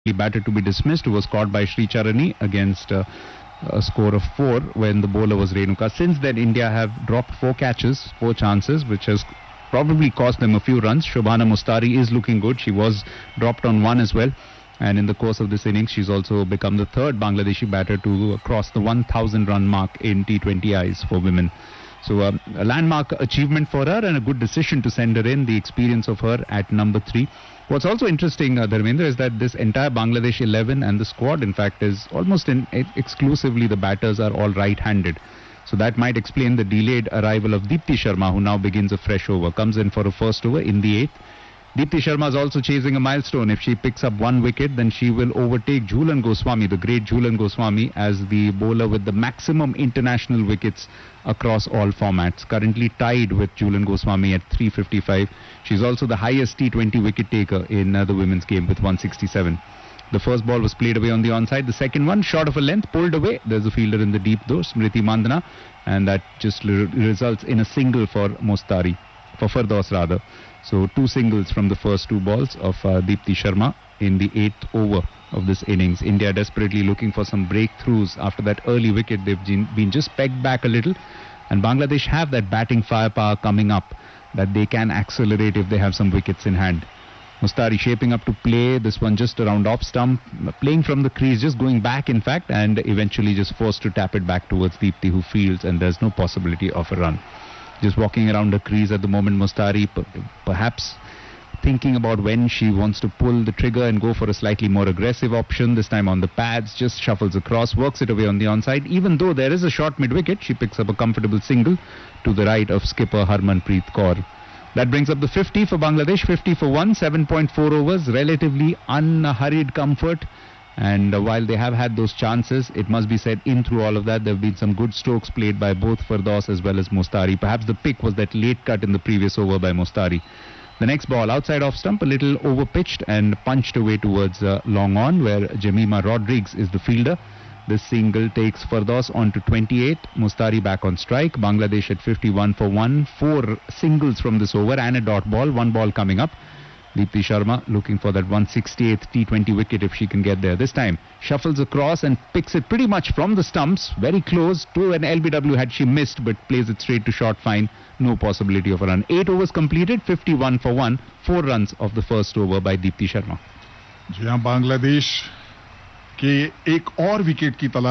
batter to be dismissed, who was caught by Sri Charani against a score of 4 when the bowler was Renuka. Since then, India have dropped 4 catches, 4 chances, which has probably cost them a few runs. Shobhana Mustari is looking good. She was dropped on 1 as well. And in the course of this innings, she's also become the third Bangladeshi batter to cross the 1,000 run mark in T20Is for women. So a landmark achievement for her and a good decision to send her in, the experience of her at number 3. What's also interesting, Dharmendra, is that this entire Bangladesh 11 and the squad, in fact, is almost exclusively the batters are all right-handed. So that might explain the delayed arrival of Deepti Sharma, who now begins a fresh over, comes in for a first over in the 8th. Deepti Sharma is also chasing a milestone. If she picks up 1 wicket, then she will overtake Jhulan Goswami, the great Jhulan Goswami, as the bowler with the maximum international wickets across all formats. Currently tied with Jhulan Goswami at 355. She's also the highest T20 wicket taker in the women's game with 167. The first ball was played away on the onside. The second one, short of a length, pulled away. There's a fielder in the deep though, Smriti Mandana, and that just results in a single for Mustari, for Firdaus rather. So 2 singles from the first 2 balls of Deepti Sharma in the 8th over of this innings. India desperately looking for some breakthroughs after that early wicket. They've been just pegged back a little, and Bangladesh have that batting firepower coming up that they can accelerate if they have some wickets in hand. Mustari shaping up to play this one just around off stump, playing from the crease, just going back in fact, and eventually just forced to tap it back towards Deepti, who fields, and there's no possibility of a run. Just walking around the crease at the moment, Mustari perhaps thinking about when she wants to pull the trigger and go for a slightly more aggressive option, this time on the pads, just shuffles across, works it away on the onside. Even though there is a short mid-wicket, she picks up a comfortable single to the right of skipper Harmanpreet Kaur. That brings up the 50 for Bangladesh, 50 for 1, 7.4 overs, relatively unhurried comfort. And while they have had those chances, it must be said, in through all of that, there have been some good strokes played by both Firdaus as well as Mustari. Perhaps the pick was that late cut in the previous over by Mustari. The next ball, outside off stump, a little over-pitched and punched away towards long on, where Jemima Rodrigues is the fielder. This single takes Firdaus on to 28, Mustari back on strike. Bangladesh at 51 for 1, 4 singles from this over and a dot ball, 1 ball coming up. Deepti Sharma looking for that 168th T20 wicket if she can get there. This time, shuffles across and picks it pretty much from the stumps, very close to an LBW had she missed, but plays it straight to short fine. No possibility of a run. 8 overs completed, 51 for 1, 4 runs of the first over by Deepti Sharma. जी हां, बांग्लादेश के एक और wicket की तलाश